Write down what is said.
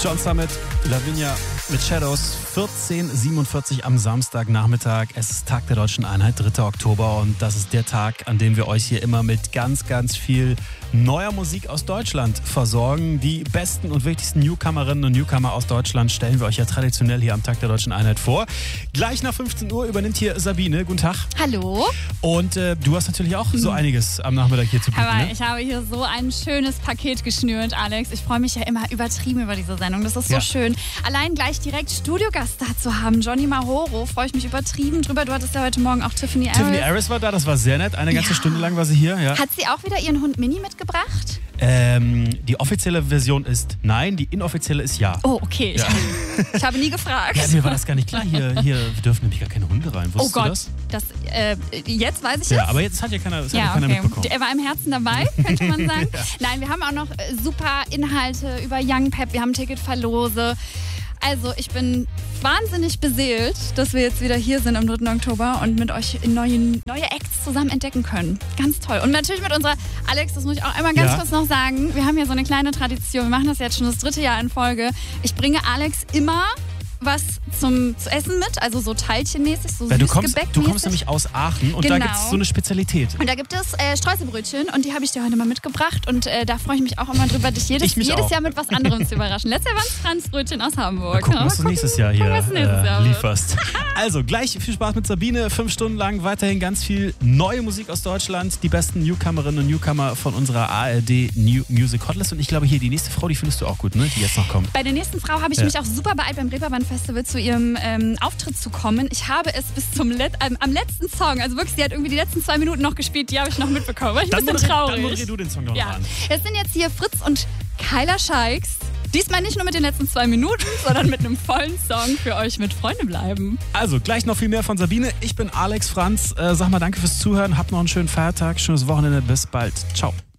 John Summit, Lavinia mit Shadows, 14:47 am Samstagnachmittag. Es ist Tag der Deutschen Einheit, 3. Oktober, und das ist der Tag, an dem wir euch hier immer mit ganz, ganz viel neuer Musik aus Deutschland versorgen. Die besten und wichtigsten Newcomerinnen und Newcomer aus Deutschland stellen wir euch ja traditionell hier am Tag der Deutschen Einheit vor. Gleich nach 15 Uhr übernimmt hier Sabine. Guten Tag. Hallo. Und du hast natürlich auch so einiges am Nachmittag hier zu bieten. Aber ne? ich habe hier so ein schönes Paket geschnürt, Alex. Ich freue mich ja immer übertrieben über diese Sendung. Das ist so schön. Allein gleich direkt Studiogast da zu haben, Johnny Mahoro, freue ich mich übertrieben drüber. Du hattest ja heute Morgen auch Tiffany Harris. Tiffany Harris war da, das war sehr nett. Eine ganze Stunde lang war sie hier. Ja. Hat sie auch wieder ihren Hund Mini mitgebracht? Die offizielle Version ist nein, die inoffizielle ist ja. Oh, okay. Ja. Ich habe nie gefragt. Ja, mir war das gar nicht klar. Hier dürfen nämlich gar keine Hunde rein. Wusstest du das? Jetzt weiß ich es. Ja, aber jetzt hat ja keiner, keiner mitbekommen. Er war im Herzen dabei, könnte man sagen. Nein, wir haben auch noch super Inhalte über Young Pep. Wir haben Ticketverlose. Also ich bin wahnsinnig beseelt, dass wir jetzt wieder hier sind am 3. Oktober und mit euch neue Acts zusammen entdecken können. Ganz toll. Und natürlich mit unserer, Alex, das muss ich auch einmal ganz kurz noch sagen, wir haben ja so eine kleine Tradition, wir machen das jetzt schon das 3. Jahr in Folge. Ich bringe Alex immer was zu essen mit, also so teilchenmäßig, so Süßgebäckmäßig. Du kommst nämlich aus Aachen und da gibt es so eine Spezialität. Und da gibt es Streuselbrötchen und die habe ich dir heute mal mitgebracht und da freue ich mich auch immer drüber, dich jedes Jahr mit was anderem zu überraschen. Letztes Jahr waren es Franzbrötchen aus Hamburg. Mal gucken, was du nächstes Jahr hier lieferst. Also, gleich viel Spaß mit Sabine, 5 Stunden lang, weiterhin ganz viel neue Musik aus Deutschland, die besten Newcomerinnen und Newcomer von unserer ARD New Music Hotlist, und ich glaube hier, die nächste Frau, die findest du auch gut, ne? Die jetzt noch kommt. Bei der nächsten Frau habe ich mich auch super beeilt, beim Reeperbahn Festival zu ihrem Auftritt zu kommen. Ich habe es bis zum am letzten Song, also wirklich, sie hat irgendwie die letzten 2 Minuten noch gespielt, die habe ich noch mitbekommen. War ich ein bisschen traurig. Dann moderier du den Song noch an. Es sind jetzt hier Fritz und Kyla Scheiks. Diesmal nicht nur mit den letzten 2 Minuten, sondern mit einem vollen Song für euch mit Freunde bleiben. Also, gleich noch viel mehr von Sabine. Ich bin Alex Franz. Sag mal danke fürs Zuhören. Habt noch einen schönen Feiertag, schönes Wochenende. Bis bald. Ciao.